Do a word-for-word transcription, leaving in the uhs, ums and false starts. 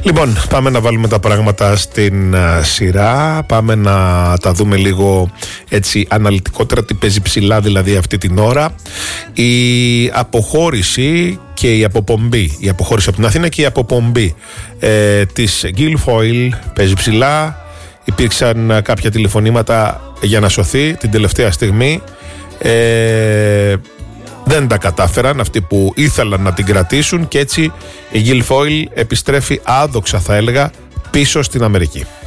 Λοιπόν, πάμε να βάλουμε τα πράγματα στην uh, σειρά. Πάμε να τα δούμε λίγο έτσι αναλυτικότερα, τι παίζει ψηλά δηλαδή αυτή την ώρα. Η αποχώρηση και η αποπομπή, η αποχώρηση από την Αθήνα και η αποπομπή ε, της Guilfoyle παίζει ψηλά. Υπήρξαν κάποια τηλεφωνήματα για να σωθεί την τελευταία στιγμή. Ε, δεν τα κατάφεραν αυτοί που ήθελαν να την κρατήσουν και έτσι η Guilfoyle επιστρέφει άδοξα, θα έλεγα, πίσω στην Αμερική.